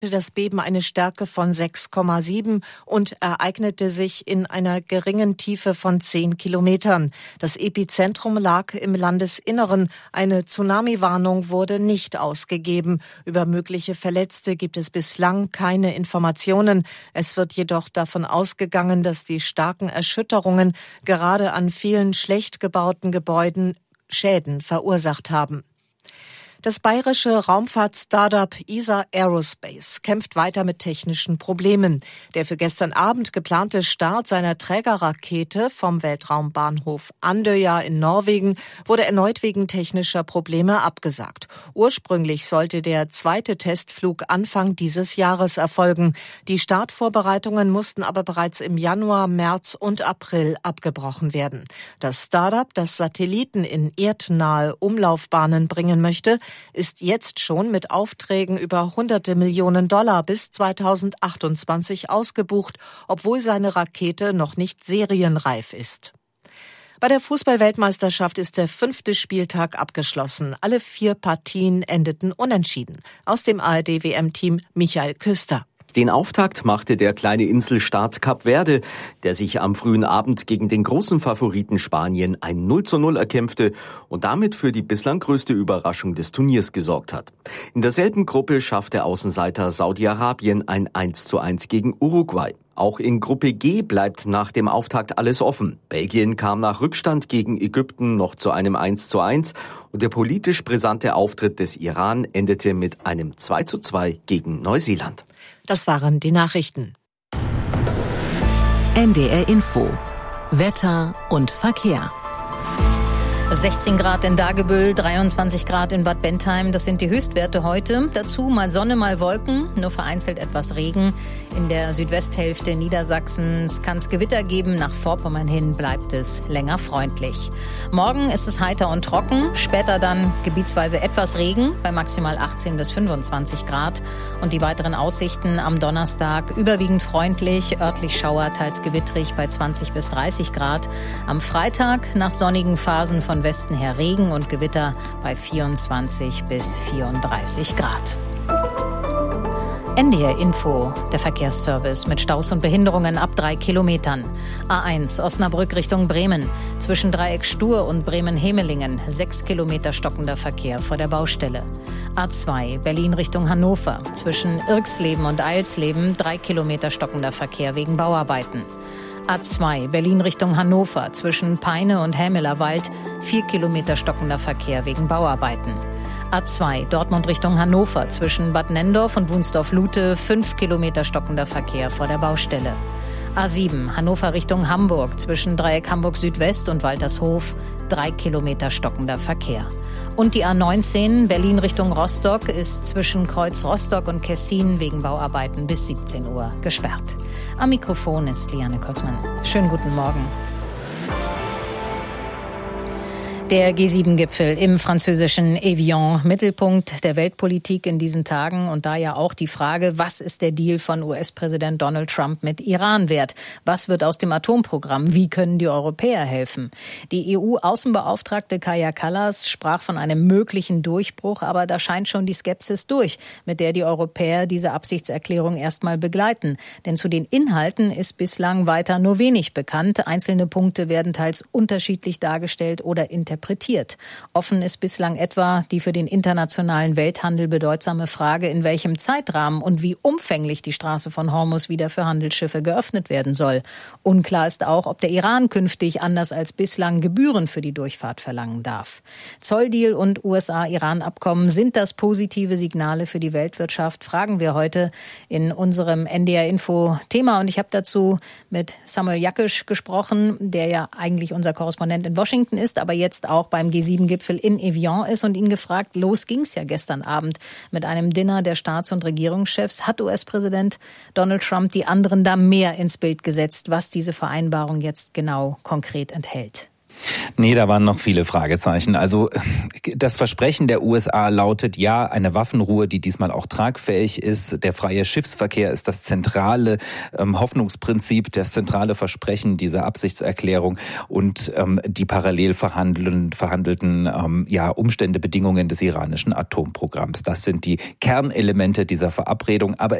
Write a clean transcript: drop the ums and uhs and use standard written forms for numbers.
das Beben eine Stärke von 6,7 und ereignete sich in einer geringen Tiefe von 10 Kilometern. Das Epizentrum lag im Landesinneren. Eine Tsunami-Warnung wurde nicht ausgegeben. Über mögliche Verletzte gibt es bislang keine Informationen. Es wird jedoch davon ausgegangen, dass die starken Erschütterungen gerade an vielen schlecht gebauten Gebäuden Schäden verursacht haben. Das bayerische Raumfahrt-Startup ESA Aerospace kämpft weiter mit technischen Problemen. Der für gestern Abend geplante Start seiner Trägerrakete vom Weltraumbahnhof Andøya in Norwegen wurde erneut wegen technischer Probleme abgesagt. Ursprünglich sollte der zweite Testflug Anfang dieses Jahres erfolgen. Die Startvorbereitungen mussten aber bereits im Januar, März und April abgebrochen werden. Das Startup, das Satelliten in erdnahe Umlaufbahnen bringen möchte, ist jetzt schon mit Aufträgen über hunderte Millionen $, bis 2028 ausgebucht, obwohl seine Rakete noch nicht serienreif ist. Bei der Fußball-Weltmeisterschaft ist der 5. Spieltag abgeschlossen. Alle 4 Partien endeten unentschieden. Aus dem ARD-WM-Team Michael Küster. Den Auftakt machte der kleine Inselstaat Kap Verde, der sich am frühen Abend gegen den großen Favoriten Spanien ein 0:0 erkämpfte und damit für die bislang größte Überraschung des Turniers gesorgt hat. In derselben Gruppe schaffte Außenseiter Saudi-Arabien ein 1:1 gegen Uruguay. Auch in Gruppe G bleibt nach dem Auftakt alles offen. Belgien kam nach Rückstand gegen Ägypten noch zu einem 1:1 und der politisch brisante Auftritt des Iran endete mit einem 2:2 gegen Neuseeland. Das waren die Nachrichten. NDR Info. Wetter und Verkehr. 16 Grad in Dagebüll, 23 Grad in Bad Bentheim, das sind die Höchstwerte heute. Dazu mal Sonne, mal Wolken, nur vereinzelt etwas Regen. In der Südwesthälfte Niedersachsens kann es Gewitter geben, nach Vorpommern hin bleibt es länger freundlich. Morgen ist es heiter und trocken, später dann gebietsweise etwas Regen bei maximal 18 bis 25 Grad. Und die weiteren Aussichten am Donnerstag überwiegend freundlich, örtlich Schauer, teils gewittrig bei 20 bis 30 Grad. Am Freitag nach sonnigen Phasen von Westen her Regen und Gewitter bei 24 bis 34 Grad. NDR Info, der Verkehrsservice mit Staus und Behinderungen ab 3 Kilometern. A1 Osnabrück Richtung Bremen. Zwischen Dreieck Stur und Bremen-Hemelingen 6 Kilometer stockender Verkehr vor der Baustelle. A2 Berlin Richtung Hannover. Zwischen Irxleben und Eilsleben 3 Kilometer stockender Verkehr wegen Bauarbeiten. A2 Berlin Richtung Hannover, zwischen Peine und Hämelerwald 4 Kilometer stockender Verkehr wegen Bauarbeiten. A2 Dortmund Richtung Hannover, zwischen Bad Nenndorf und Wunsdorf-Lute 5 Kilometer stockender Verkehr vor der Baustelle. A7 Hannover Richtung Hamburg, zwischen Dreieck Hamburg Südwest und Waltershof 3 Kilometer stockender Verkehr. Und die A19 Berlin Richtung Rostock ist zwischen Kreuz Rostock und Kessin wegen Bauarbeiten bis 17 Uhr gesperrt. Am Mikrofon ist Liane Kossmann. Schönen guten Morgen. Der G7-Gipfel im französischen Evian, Mittelpunkt der Weltpolitik in diesen Tagen und da ja auch die Frage, was ist der Deal von US-Präsident Donald Trump mit Iran wert? Was wird aus dem Atomprogramm? Wie können die Europäer helfen? Die EU-Außenbeauftragte Kaja Kallas sprach von einem möglichen Durchbruch, aber da scheint schon die Skepsis durch, mit der die Europäer diese Absichtserklärung erstmal begleiten. Denn zu den Inhalten ist bislang weiter nur wenig bekannt. Einzelne Punkte werden teils unterschiedlich dargestellt oder interpretiert. Offen ist bislang etwa die für den internationalen Welthandel bedeutsame Frage, in welchem Zeitrahmen und wie umfänglich die Straße von Hormuz wieder für Handelsschiffe geöffnet werden soll. Unklar ist auch, ob der Iran künftig anders als bislang Gebühren für die Durchfahrt verlangen darf. Zolldeal und USA-Iran-Abkommen, sind das positive Signale für die Weltwirtschaft? Fragen wir heute in unserem NDR-Info-Thema. Und ich habe dazu mit Samuel Jakisch gesprochen, der ja eigentlich unser Korrespondent in Washington ist, aber jetzt auch beim G7-Gipfel in Evian ist und ihn gefragt, los ging's ja gestern Abend mit einem Dinner der Staats- und Regierungschefs. Hat US-Präsident Donald Trump die anderen da mehr ins Bild gesetzt, was diese Vereinbarung jetzt genau konkret enthält? Nee, da waren noch viele Fragezeichen. Also das Versprechen der USA lautet ja, eine Waffenruhe, die diesmal auch tragfähig ist. Der freie Schiffsverkehr ist das zentrale Hoffnungsprinzip, das zentrale Versprechen dieser Absichtserklärung und die parallel verhandelten Umstände, Bedingungen des iranischen Atomprogramms. Das sind die Kernelemente dieser Verabredung. Aber